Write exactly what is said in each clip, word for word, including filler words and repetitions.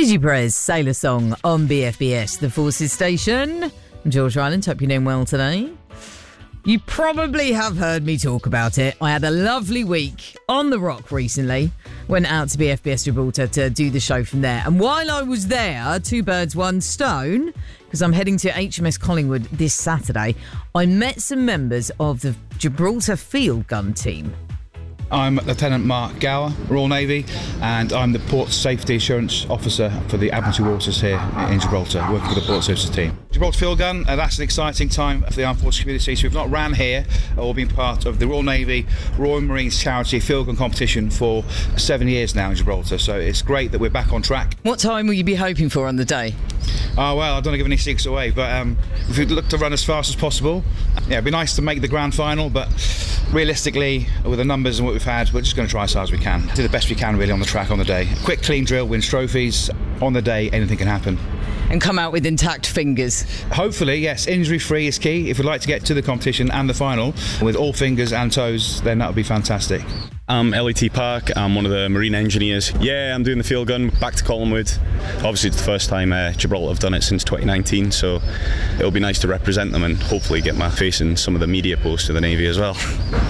Gigi Perez, Sailor Song on B F B S, the Forces Station. I'm George Ryland, hope you're doing well today. You probably have heard me talk about it. I had a lovely week on the Rock recently. Went out to B F B S Gibraltar to do the show from there. And while I was there, two birds, one stone, because I'm heading to H M S Collingwood this Saturday, I met some members of the Gibraltar Field Gun team. I'm Lieutenant Mark Gower, Royal Navy, and I'm the Port Safety Assurance Officer for the Admiralty Waters here in Gibraltar, working for the Port Services team. Gibraltar Field Gun, uh, that's an exciting time for the armed forces community. So we've not ran here or been part of the Royal Navy Royal Marines Charity Field Gun competition for seven years now in Gibraltar, so it's great that we're back on track. What time will you be hoping for on the day? Oh well, I don't want to give any secrets away, but um, if we look to run as fast as possible, yeah, it'd be nice to make the grand final, but realistically, with the numbers and what we've had, we're just going to try as hard as we can. Do the best we can really on the track on the day. Quick, clean drill wins trophies. On the day, anything can happen. And come out with intact fingers. Hopefully, yes. Injury-free is key. If we'd like to get to the competition and the final with all fingers and toes, then that would be fantastic. I'm L E T Park, I'm one of the marine engineers. Yeah, I'm doing the field gun, back to Collingwood. Obviously it's the first time uh, Gibraltar have done it since twenty nineteen, so it'll be nice to represent them and hopefully get my face in some of the media posts of the Navy as well.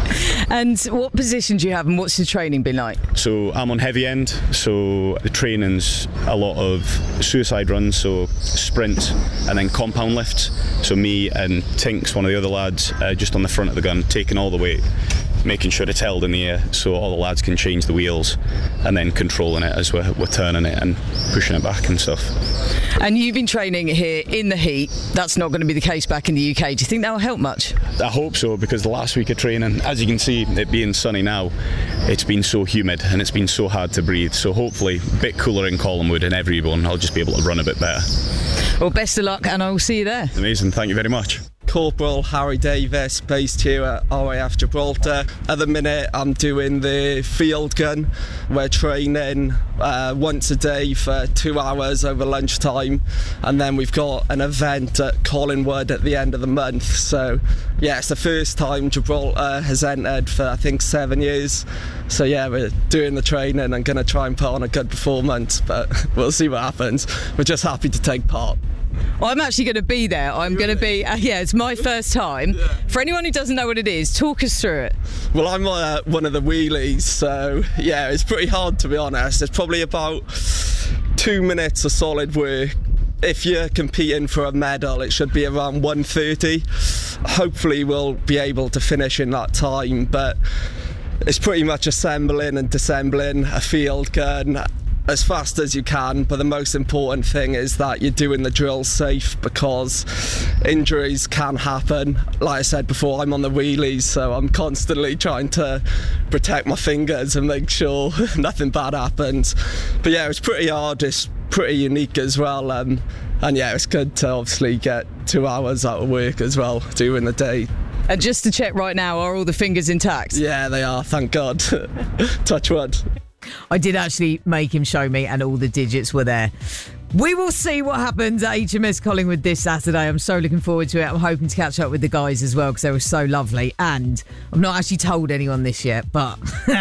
And what position do you have and what's the training been like? So I'm on heavy end, so the training's a lot of suicide runs, so sprint and then compound lifts. So me and Tinks, one of the other lads, uh, just on the front of the gun, taking all the weight, making sure it's held in the air so all the lads can change the wheels and then controlling it as we're, we're turning it and pushing it back and stuff. And you've been training here in the heat. That's not going to be the case back in the U K. Do you think that will help much? I hope so, because the last week of training, as you can see, it being sunny now, it's been so humid and it's been so hard to breathe. So hopefully a bit cooler in Collingwood and everyone, I'll just be able to run a bit better. Well, best of luck and I will see you there. Amazing, thank you very much. Corporal Harry Davis, based here at R A F Gibraltar. At the minute I'm doing the field gun. We're training uh, once a day for two hours over lunchtime, and then we've got an event at Collingwood at the end of the month. So yeah, it's the first time Gibraltar has entered for I think seven years. So yeah, we're doing the training and going to try and put on a good performance, but we'll see what happens. We're just happy to take part. Well, I'm actually going to be there. I'm going to be, uh, yeah, it's my first time. Yeah. For anyone who doesn't know what it is, talk us through it. Well, I'm uh, one of the wheelies, so yeah, it's pretty hard to be honest. It's probably about two minutes of solid work. If you're competing for a medal, it should be around one thirty. Hopefully we'll be able to finish in that time, but it's pretty much assembling and disassembling a field gun as fast as you can, but the most important thing is that you're doing the drill safe, because injuries can happen. Like I said before, I'm on the wheelies, so I'm constantly trying to protect my fingers and make sure nothing bad happens. But yeah, it's pretty hard, it's pretty unique as well, um, and yeah, it's good to obviously get two hours out of work as well during the day. And just to check right now, are all the fingers intact? Yeah, they are, thank God. Touch wood. I did actually make him show me and all the digits were there. We will see what happens at H M S Collingwood this Saturday. I'm so looking forward to it. I'm hoping to catch up with the guys as well because they were so lovely. And I've not actually told anyone this yet, but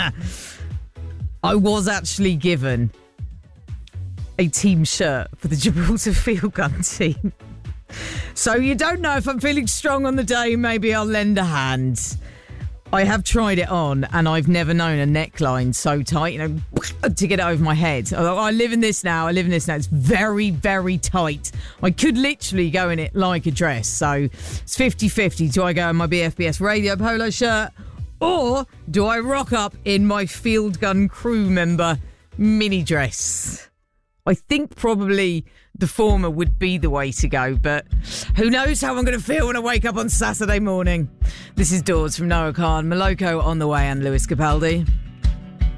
I was actually given a team shirt for the Gibraltar Field Gun team. So you don't know if I'm feeling strong on the day, maybe I'll lend a hand. I have tried it on and I've never known a neckline so tight, you know, to get it over my head. I, I live in this now, I live in this now. It's very, very tight. I could literally go in it like a dress. So it's fifty-fifty. Do I go in my B F B S radio polo shirt or do I rock up in my field gun crew member mini dress? I think probably the former would be the way to go, but who knows how I'm going to feel when I wake up on Saturday morning. This is Dawes from Noah Khan, Moloko on the way, and Lewis Capaldi.